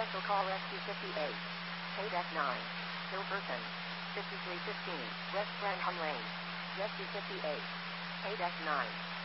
Special call SQ58. KDEC 9. Hilperson. 5315. West Branham Lane. SQ58. KDEC 9.